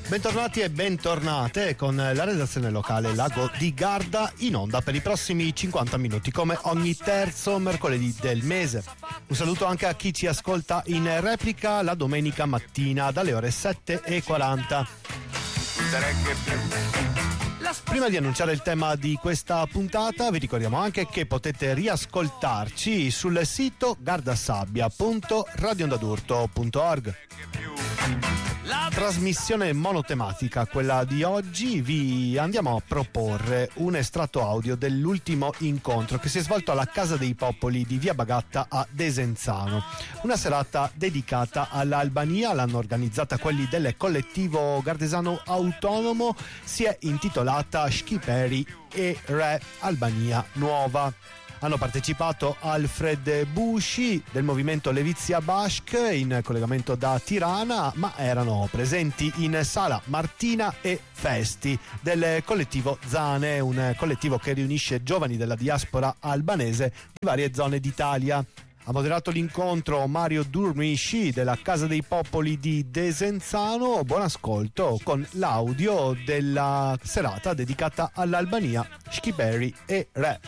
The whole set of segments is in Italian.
Bentornati e bentornate con la redazione locale Lago di Garda in onda per i prossimi 50 minuti come ogni terzo mercoledì del mese. Un saluto anche a chi ci ascolta in replica la domenica mattina dalle ore 7:40. Prima di annunciare il tema di questa puntata vi ricordiamo anche che potete riascoltarci sul sito gardasabbia.radioondadurto.org. Trasmissione monotematica, quella di oggi. Vi andiamo a proporre un estratto audio dell'ultimo incontro che si è svolto alla Casa dei Popoli di Via Bagatta a Desenzano. Una serata dedicata all'Albania, l'hanno organizzata quelli del collettivo gardesano autonomo, si è intitolata Shqiperi e Re Albania Nuova. Hanno partecipato Alfred Bushi del movimento Levizia Bashk in collegamento da Tirana, ma erano presenti in sala Martina e Festi del collettivo Zane, un collettivo che riunisce giovani della diaspora albanese di varie zone d'Italia. Ha moderato l'incontro Mario Durmishi della Casa dei Popoli di Desenzano. Buon ascolto con l'audio della serata dedicata all'Albania, Shqiperi e Re.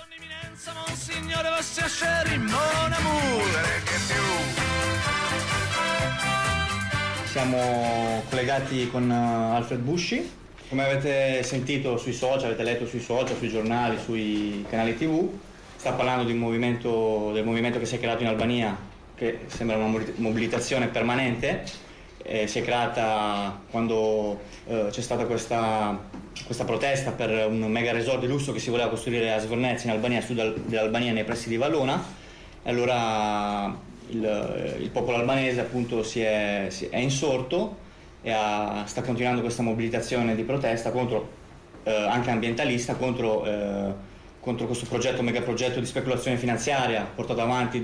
Siamo collegati con Alfred Bushi. Come avete sentito sui social, avete letto sui social, sui giornali, sui canali TV, sta parlando del movimento che si è creato in Albania, che sembra una mobilitazione permanente. Si è creata quando c'è stata questa protesta per un mega resort di lusso che si voleva costruire a Svornez in Albania, a sud dell'Albania, nei pressi di Vallona. E allora il popolo albanese appunto è insorto e sta continuando questa mobilitazione di protesta contro, anche ambientalista, contro questo progetto, megaprogetto di speculazione finanziaria portato avanti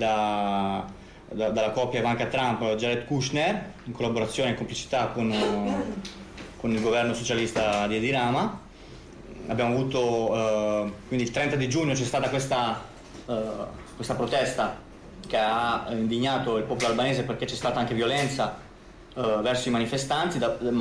dalla coppia Ivanka Trump e Jared Kushner in collaborazione e complicità con il governo socialista di Edi Rama. Abbiamo avuto quindi il 30 di giugno c'è stata questa protesta che ha indignato il popolo albanese, perché c'è stata anche violenza verso i manifestanti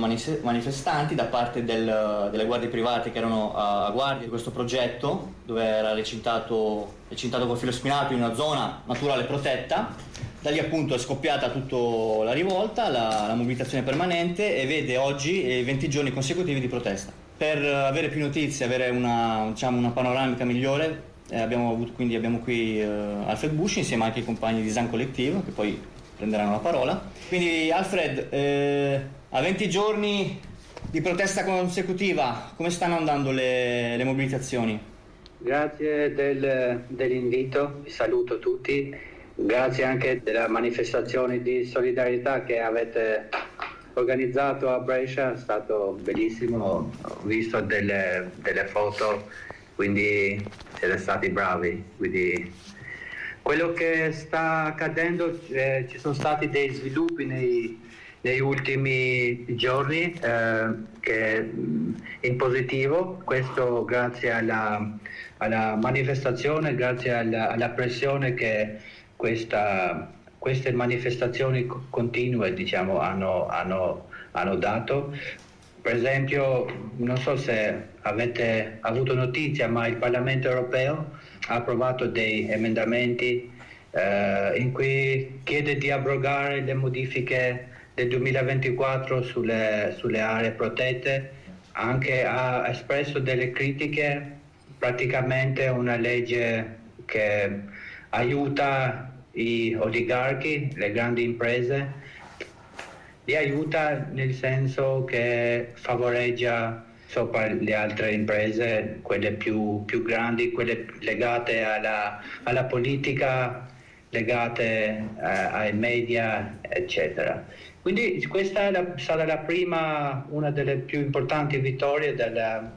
da parte delle guardie private che erano a guardia di questo progetto, dove era recintato con filo spinato in una zona naturale protetta. Da lì appunto è scoppiata tutta la rivolta, la mobilitazione permanente, e vede oggi 20 giorni consecutivi di protesta. Per avere più notizie, avere una panoramica migliore, abbiamo qui Alfred Bushi insieme anche ai compagni di Zan Collective, che poi prenderanno la parola. Quindi Alfred, a 20 giorni di protesta consecutiva, come stanno andando le mobilitazioni? Grazie dell'invito, vi saluto tutti. Grazie anche della manifestazione di solidarietà che avete organizzato a Brescia, è stato bellissimo, ho visto delle foto, quindi siete stati bravi. Quindi quello che sta accadendo, ci sono stati dei sviluppi negli ultimi giorni che in positivo, questo grazie alla manifestazione, grazie alla pressione che queste manifestazioni continue hanno dato. Per esempio, non so se avete avuto notizia, ma il Parlamento europeo ha approvato dei emendamenti in cui chiede di abrogare le modifiche del 2024 sulle aree protette. Anche ha espresso delle critiche, praticamente una legge che aiuta gli oligarchi, le grandi imprese, li aiuta nel senso che favoreggia sopra le altre imprese, quelle più grandi, quelle legate alla politica, legate ai media, eccetera. Quindi questa sarà una delle più importanti vittorie della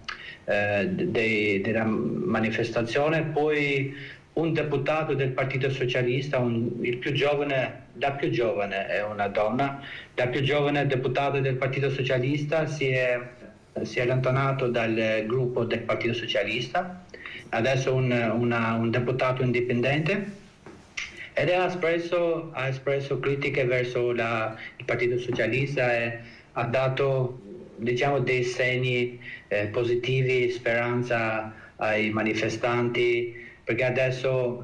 manifestazione. Poi un deputato del Partito Socialista, la più giovane è una donna, la più giovane deputato del Partito Socialista si è allontanato dal gruppo del Partito Socialista, adesso un deputato indipendente, ed ha espresso critiche verso il Partito Socialista e ha dato diciamo dei segni positivi, speranza ai manifestanti, perché adesso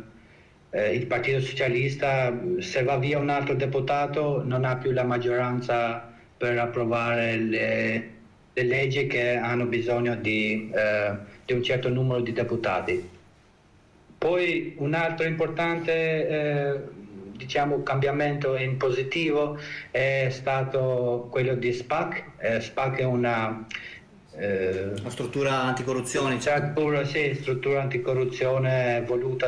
il Partito Socialista, se va via un altro deputato, non ha più la maggioranza per approvare le leggi che hanno bisogno di un certo numero di deputati. Poi un altro importante diciamo cambiamento in positivo è stato quello di SPAC. SPAC è una struttura anticorruzione. Struttura anticorruzione voluta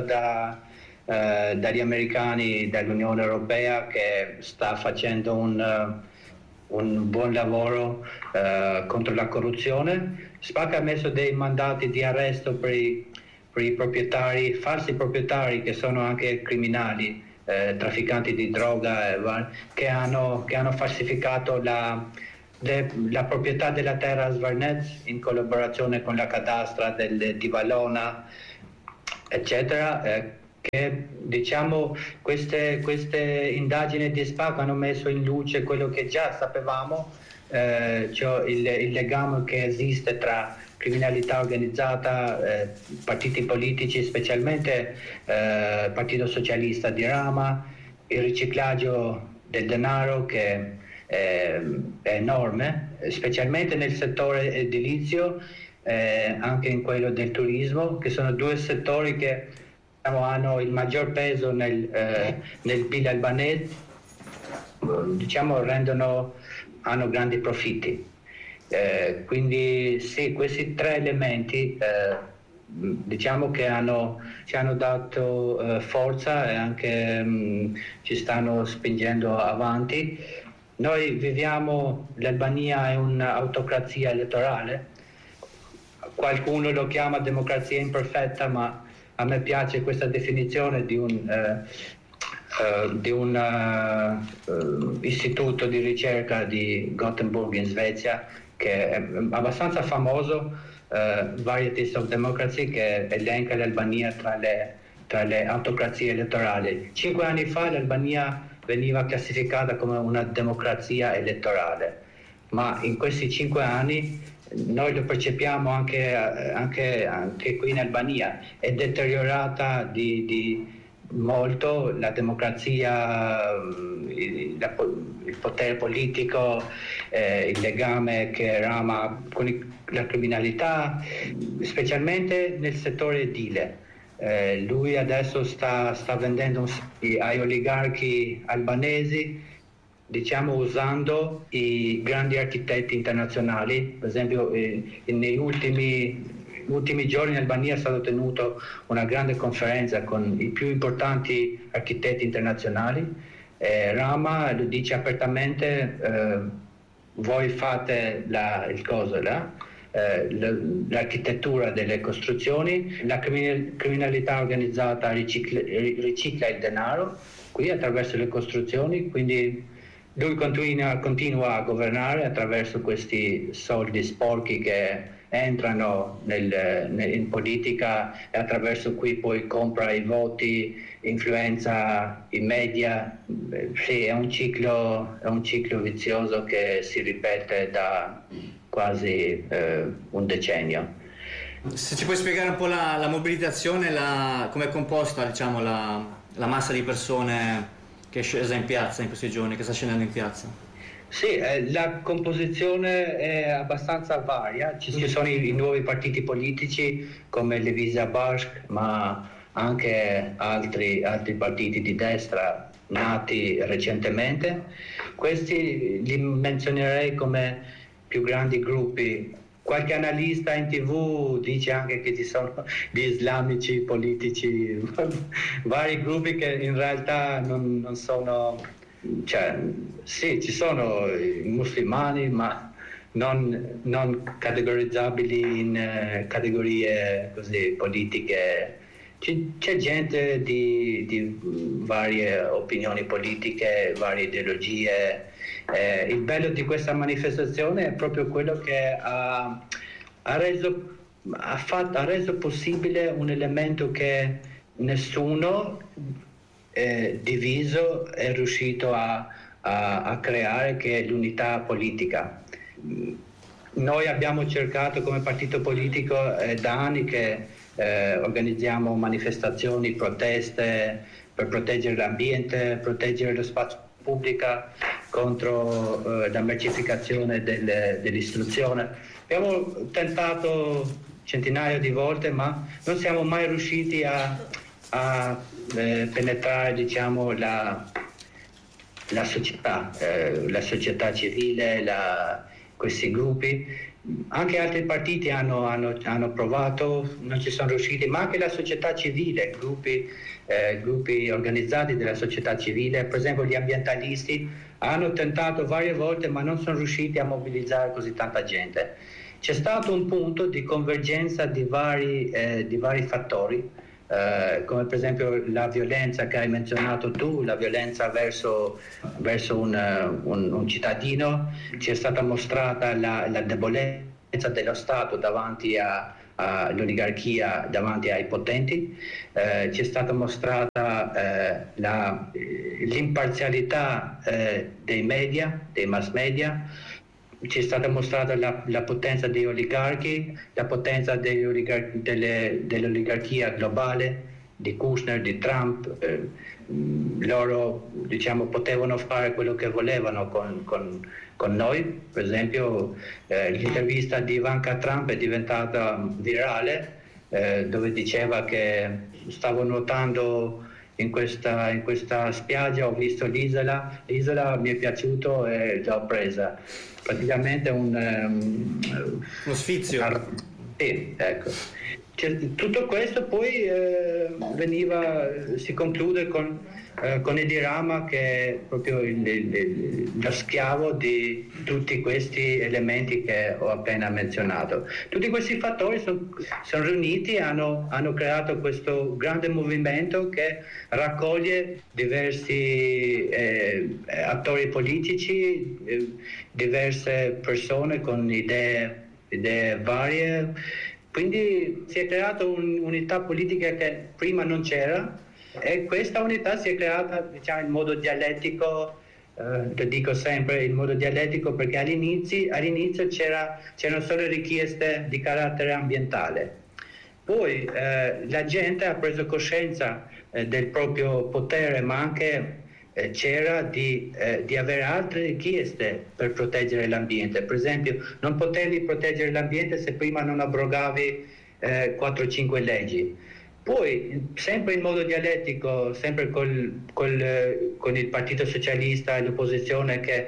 dagli americani, dall'Unione Europea, che sta facendo un buon lavoro contro la corruzione. SPAC ha messo dei mandati di arresto per i proprietari, falsi proprietari, che sono anche criminali, trafficanti di droga, che hanno falsificato la proprietà della terra a Svarnez in collaborazione con la cadastra di Valona, eccetera. Che diciamo queste indagini di SPAC hanno messo in luce quello che già sapevamo, cioè il legame che esiste tra criminalità organizzata, partiti politici, specialmente Partito Socialista di Rama, il riciclaggio del denaro che è enorme, specialmente nel settore edilizio, anche in quello del turismo, che sono due settori che hanno il maggior peso nel PIL albanese, diciamo hanno grandi profitti. Quindi sì, questi tre elementi diciamo che ci hanno dato forza e anche ci stanno spingendo avanti. Noi l'Albania è un'autocrazia elettorale, qualcuno lo chiama democrazia imperfetta, ma a me piace questa definizione di un istituto di ricerca di Gothenburg in Svezia, che è abbastanza famoso, Varieties of Democracy, che elenca l'Albania tra le autocrazie elettorali. 5 anni fa l'Albania veniva classificata come una democrazia elettorale, ma in questi 5 anni noi lo percepiamo anche qui in Albania, è deteriorata di molto la democrazia, il potere politico, il legame che Rama con la criminalità, specialmente nel settore edile. Lui adesso sta vendendo ai oligarchi albanesi, diciamo usando i grandi architetti internazionali. Per esempio negli ultimi giorni in Albania è stata tenuta una grande conferenza con i più importanti architetti internazionali. Rama lo dice apertamente, voi fate l'architettura delle costruzioni, la criminalità organizzata ricicla il denaro qui attraverso le costruzioni, quindi lui continua a governare attraverso questi soldi sporchi che entrano in politica e attraverso cui poi compra i voti, influenza i media. Sì, è un ciclo vizioso che si ripete da quasi un decennio. Se ci puoi spiegare un po' la mobilitazione, come è composta, diciamo, la massa di persone che è scesa in piazza in questi giorni, che sta scendendo in piazza? Sì, la composizione è abbastanza varia. Ci sono i nuovi partiti politici come Levisa Bashk, ma anche altri partiti di destra nati recentemente. Questi li menzionerei come più grandi gruppi. Qualche analista in TV dice anche che ci sono gli islamici politici, vari gruppi che in realtà non sono, cioè sì, ci sono i musulmani, ma non categorizzabili in categorie così politiche. C'è gente di varie opinioni politiche, varie ideologie. Il bello di questa manifestazione è proprio quello che ha reso possibile un elemento che nessuno diviso è riuscito a creare, che è l'unità politica. noi abbiamo cercato come partito politico da anni che organizziamo manifestazioni, proteste per proteggere l'ambiente, proteggere lo spazio pubblico contro la mercificazione dell'istruzione. Abbiamo tentato centinaia di volte, ma non siamo mai riusciti a penetrare, diciamo, la società civile, questi gruppi. Anche altri partiti hanno provato, non ci sono riusciti, ma anche la società civile, gruppi organizzati della società civile, per esempio gli ambientalisti, hanno tentato varie volte, ma non sono riusciti a mobilizzare così tanta gente. C'è stato un punto di convergenza di vari fattori, come per esempio la violenza che hai menzionato tu, la violenza verso un cittadino. Ci è stata mostrata la debolezza dello Stato davanti all'oligarchia, davanti ai potenti. Ci è stata mostrata l'imparzialità dei media, dei mass media. Ci è stata mostrata la potenza degli oligarchi, la potenza dell'oligarchia globale, di Kushner, di Trump. Loro, diciamo, potevano fare quello che volevano con noi. Per esempio, l'intervista di Ivanka Trump è diventata virale, dove diceva che stavo nuotando in questa spiaggia, ho visto l'isola mi è piaciuto e l'ho presa. Praticamente uno sfizio. Sì, ecco. Tutto questo poi si conclude con Edi Rama, che è proprio lo schiavo di tutti questi elementi che ho appena menzionato. Tutti questi fattori sono riuniti e hanno creato questo grande movimento che raccoglie diversi attori politici, diverse persone con idee varie. Quindi si è creata un'unità politica che prima non c'era, e questa unità si è creata, diciamo, in modo dialettico. Lo dico sempre, in modo dialettico, perché all'inizio c'erano solo richieste di carattere ambientale. Poi la gente ha preso coscienza del proprio potere, ma anche c'era di avere altre richieste per proteggere l'ambiente. Per esempio, non potevi proteggere l'ambiente se prima non abrogavi 4-5 leggi. Poi, sempre in modo dialettico, sempre con il Partito Socialista e l'opposizione che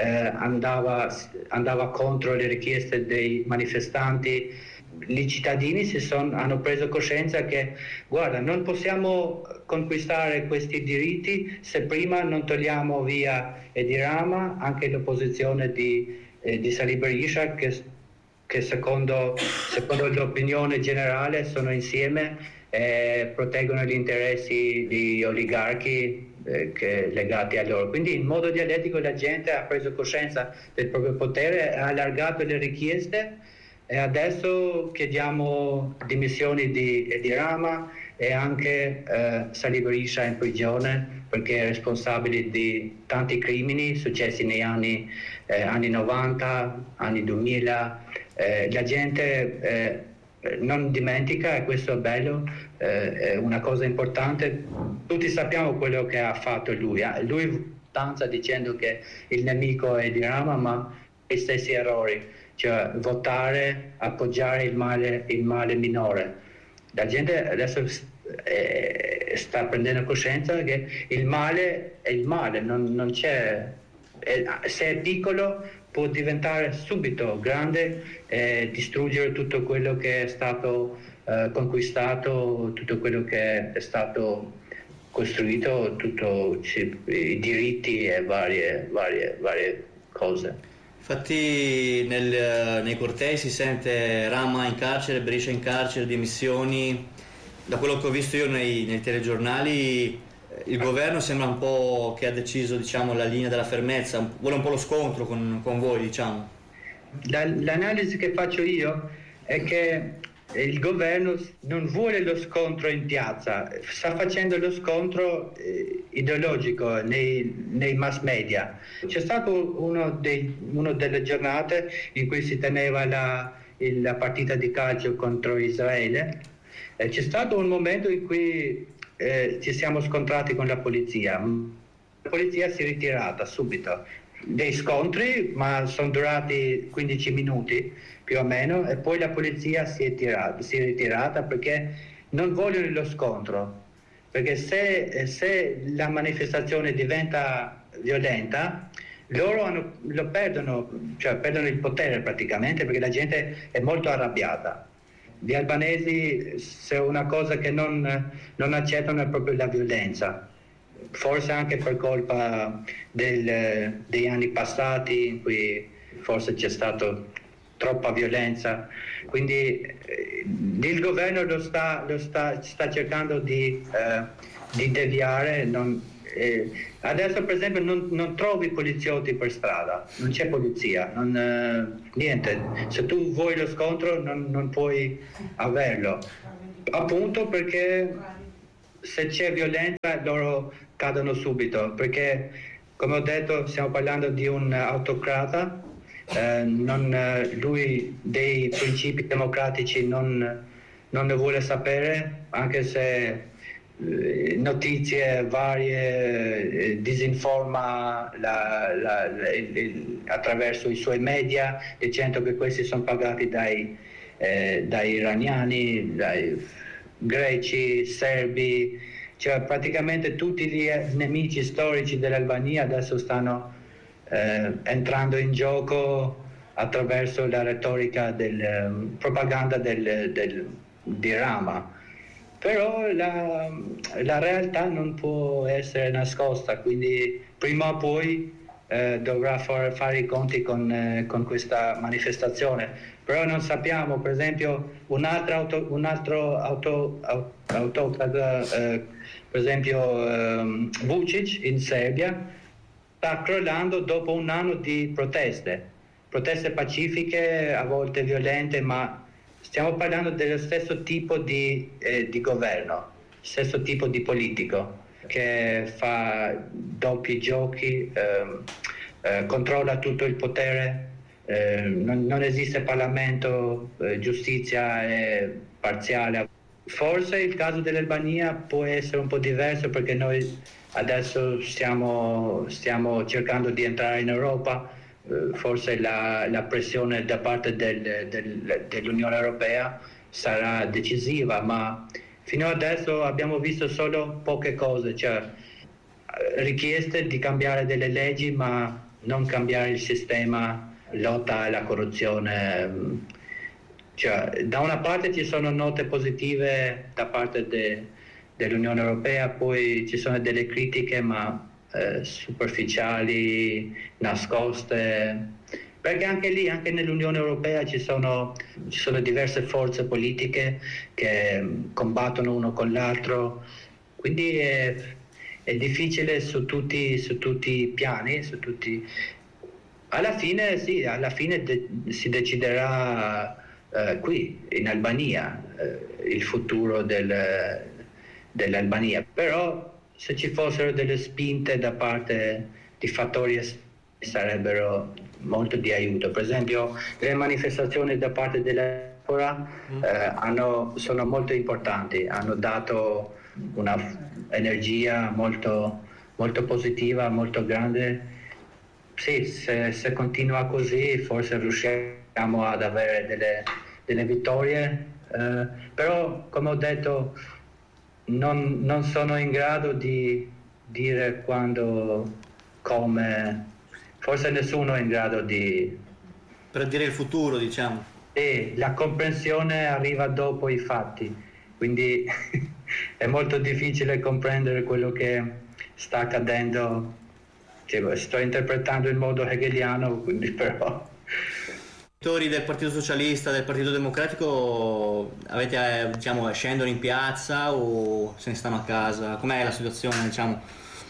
andava contro le richieste dei manifestanti, i cittadini hanno preso coscienza che, guarda, non possiamo conquistare questi diritti se prima non togliamo via Edi Rama, anche l'opposizione di Salih Berisha, che secondo l'opinione generale sono insieme e proteggono gli interessi di oligarchi legati a loro. Quindi in modo dialettico la gente ha preso coscienza del proprio potere, ha allargato le richieste, e adesso chiediamo dimissioni di Edi Rama e anche Salih Berisha in prigione, perché è responsabile di tanti crimini successi negli anni 90, anni 2000. La gente non dimentica, e questo è bello, è una cosa importante. Tutti sappiamo quello che ha fatto lui. Lui stanza dicendo che il nemico è Edi Rama, ma gli stessi errori, cioè votare, appoggiare il male minore. La gente adesso sta prendendo coscienza che il male è il male, non c'è. Se è piccolo può diventare subito grande e distruggere tutto quello che è stato conquistato, tutto quello che è stato costruito, tutti i diritti e varie cose. Infatti nei cortei si sente Rama in carcere, Berisha in carcere, dimissioni. Da quello che ho visto io nei telegiornali, il governo sembra un po' che ha deciso, diciamo, la linea della fermezza, vuole un po' lo scontro con voi, diciamo. L'analisi che faccio io è che il governo non vuole lo scontro in piazza, sta facendo lo scontro ideologico nei mass media. C'è stato una delle giornate in cui si teneva la partita di calcio contro Israele. C'è stato un momento in cui ci siamo scontrati con la polizia. La polizia si è ritirata subito. Dei scontri, ma sono durati 15 minuti più o meno, e poi la polizia si è ritirata perché non vogliono lo scontro, perché se la manifestazione diventa violenta, loro perdono il potere praticamente, perché la gente è molto arrabbiata. Gli albanesi, se una cosa che non accettano è proprio la violenza. Forse anche per colpa degli anni passati in cui forse c'è stata troppa violenza, quindi il governo lo sta cercando di deviare. Adesso per esempio non trovi poliziotti per strada, non c'è polizia, niente. Se tu vuoi lo scontro non puoi averlo, appunto perché se c'è violenza loro cadono subito, perché come ho detto stiamo parlando di un autocrata, lui dei principi democratici non ne vuole sapere, anche se notizie varie disinforma attraverso i suoi media, dicendo che questi sono pagati dai iraniani, dai greci, serbi, cioè praticamente tutti gli nemici storici dell'Albania adesso stanno entrando in gioco attraverso la retorica propaganda di Rama. Però la realtà non può essere nascosta, quindi prima o poi dovrà fare i conti con questa manifestazione. Però non sappiamo, per esempio, un altro autocrata, per esempio Vučić in Serbia, sta crollando dopo un anno di proteste pacifiche, a volte violente, ma stiamo parlando dello stesso tipo di governo, stesso tipo di politico che fa doppi giochi, controlla tutto il potere, non esiste Parlamento, giustizia è parziale. Forse il caso dell'Albania può essere un po' diverso perché noi adesso stiamo cercando di entrare in Europa, forse la pressione da parte dell'Unione Europea sarà decisiva, ma fino adesso abbiamo visto solo poche cose, cioè richieste di cambiare delle leggi ma non cambiare il sistema, lotta alla corruzione. Cioè, da una parte ci sono note positive da parte dell'Unione Europea, poi ci sono delle critiche ma superficiali, nascoste, perché anche lì, anche nell'Unione Europea ci sono diverse forze politiche che combattono uno con l'altro, quindi è difficile su tutti i piani, alla fine si deciderà qui in Albania il futuro dell'Albania, però se ci fossero delle spinte da parte di fattori esterni sarebbero molto di aiuto. Per esempio le manifestazioni da parte dell'Eura sono molto importanti, hanno dato una energia molto, molto positiva, molto grande. Sì, se continua così forse riusciamo ad avere delle vittorie, però come ho detto non sono in grado di dire quando, come, forse nessuno è in grado di predire il futuro, diciamo. Sì, la comprensione arriva dopo i fatti, quindi è molto difficile comprendere quello che sta accadendo. Cioè, sto interpretando in modo hegeliano, quindi però. Del Partito Socialista, del Partito Democratico avete, diciamo, scendono in piazza o se ne stanno a casa? Com'è la situazione, diciamo?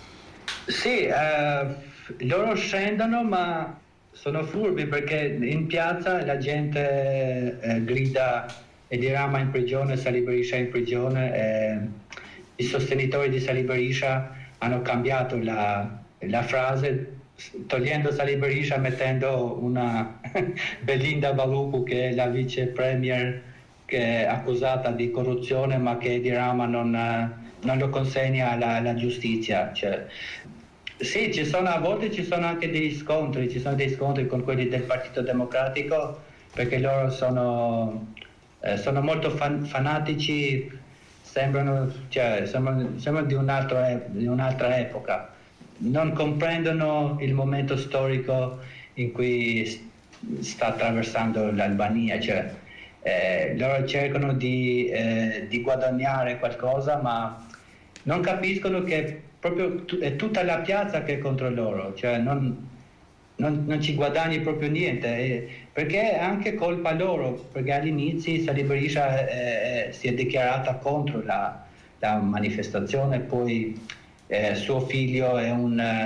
Sì, loro scendono ma sono furbi perché in piazza la gente grida Edi Rama in prigione, Salih Berisha in prigione. I sostenitori di Salih Berisha hanno cambiato la frase, togliendo Salih Berisha, mettendo una Belinda Baluku, che è la vice premier, che è accusata di corruzione, ma che Edi Rama non lo consegna alla giustizia. Cioè, sì, a volte ci sono anche degli scontri, con quelli del Partito Democratico, perché loro sono molto fanatici, sembrano di un'altra epoca. Non comprendono il momento storico in cui sta attraversando l'Albania, cioè loro cercano di guadagnare qualcosa, ma non capiscono che proprio è tutta la piazza che è contro loro, cioè non ci guadagni proprio niente, perché è anche colpa loro, perché all'inizio Salih Berisha si è dichiarata contro la manifestazione, poi suo figlio è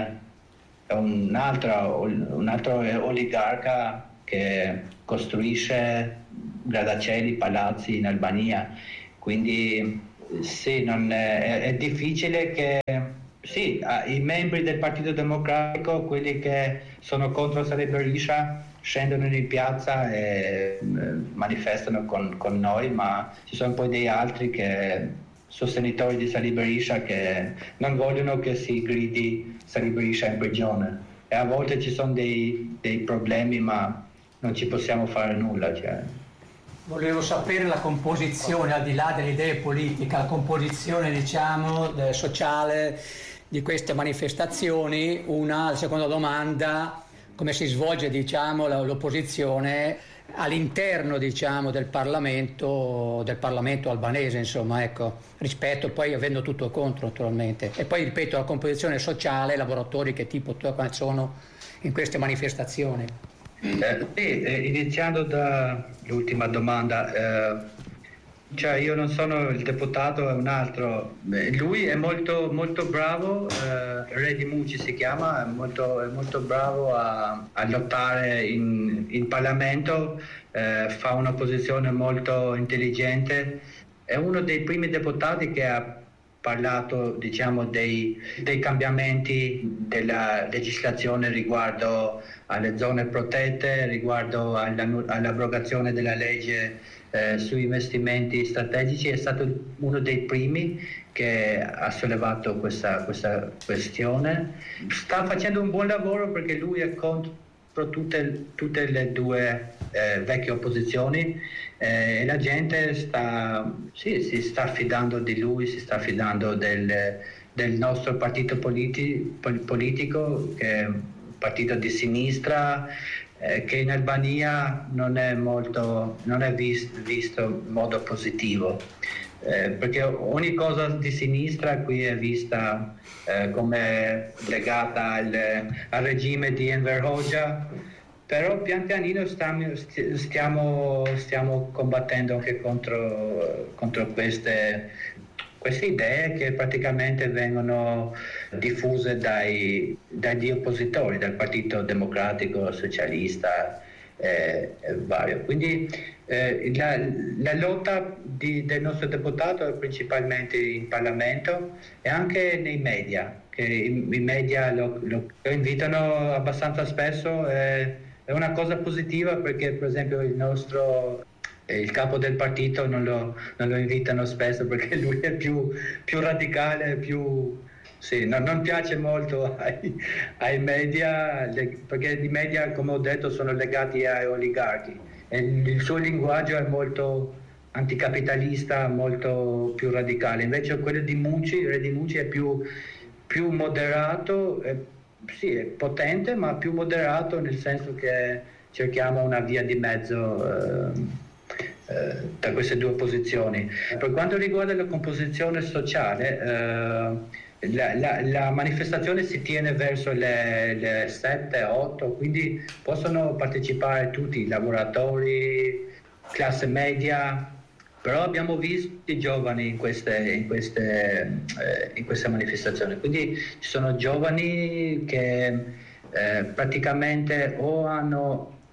un altro oligarca che costruisce grattacieli, palazzi in Albania, quindi sì, è difficile che i membri del Partito Democratico, quelli che sono contro Salih Berisha, scendono in piazza e manifestano con noi, ma ci sono poi degli altri sostenitori di Salih Berisha, che non vogliono che si gridi Salih Berisha in prigione, e a volte ci sono dei problemi, ma non ci possiamo fare nulla. Cioè. Volevo sapere la composizione, al di là delle idee politiche, la composizione sociale di queste manifestazioni. La seconda domanda: come si svolge l'opposizione all'interno del Parlamento albanese, insomma, ecco, rispetto, poi avendo tutto contro naturalmente. E poi ripeto, la composizione sociale, lavoratori che tipo sono in queste manifestazioni. Iniziando dall'ultima domanda, cioè io non sono il deputato, è un altro. Lui è molto, molto bravo, Redi Muci si chiama, è molto bravo a lottare in Parlamento, fa una posizione molto intelligente, è uno dei primi deputati che ha parlato, diciamo, dei cambiamenti della legislazione riguardo alle zone protette, riguardo all'abrogazione della legge sui investimenti strategici. È stato uno dei primi che ha sollevato questa questione. Sta facendo un buon lavoro, perché lui è contro tutte le due vecchie opposizioni, e la gente si sta fidando di lui, si sta fidando del nostro partito politico, che è un partito di sinistra, che in Albania non è visto in modo positivo, perché ogni cosa di sinistra qui è vista come legata al regime di Enver Hoxha, però pian pianino stiamo combattendo anche contro queste idee che praticamente vengono diffuse dagli oppositori, dal Partito Democratico, Socialista e vario. Quindi la lotta del nostro deputato è principalmente in Parlamento e anche nei media, che i media lo invitano abbastanza spesso. È una cosa positiva, perché per esempio il capo del partito non lo invitano spesso, perché lui è più radicale, non piace molto ai media, perché i media, come ho detto, sono legati ai oligarchi, e il suo linguaggio è molto anticapitalista, molto più radicale. Invece quello di Redi Muci è più moderato, è potente, ma più moderato, nel senso che cerchiamo una via di mezzo tra queste due posizioni. Per quanto riguarda la composizione sociale, la manifestazione si tiene verso le 7-8, quindi possono partecipare tutti, i lavoratori, classe media, però abbiamo visto i giovani in queste manifestazioni, quindi ci sono giovani che praticamente o hanno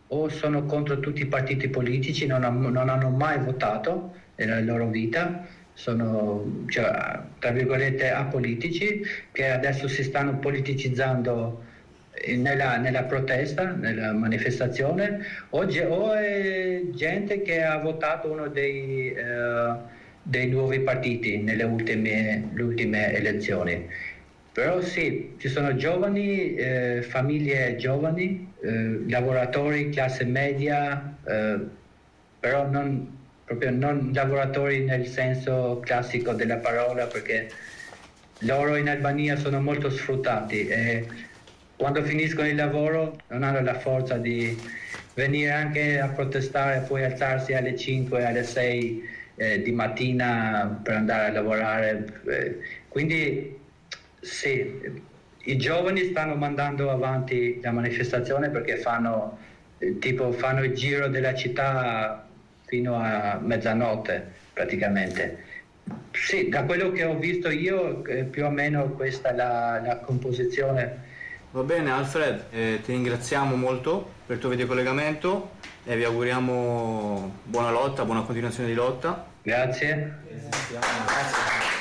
o sono contro tutti i partiti politici, non hanno mai votato nella loro vita, sono, cioè, tra virgolette, apolitici, che adesso si stanno politicizzando nella protesta, nella manifestazione, o è gente che ha votato uno dei nuovi partiti nelle ultime elezioni. Però sì, ci sono giovani, famiglie giovani, lavoratori, classe media, però non lavoratori nel senso classico della parola, perché loro in Albania sono molto sfruttati e quando finiscono il lavoro non hanno la forza di venire anche a protestare e poi alzarsi alle 5, alle 6 di mattina per andare a lavorare. Quindi sì, i giovani stanno mandando avanti la manifestazione perché fanno il giro della città fino a mezzanotte praticamente. Sì, da quello che ho visto io più o meno questa è la composizione. Va bene Alfred, ti ringraziamo molto per il tuo videocollegamento e vi auguriamo buona lotta, buona continuazione di lotta. Grazie. Grazie.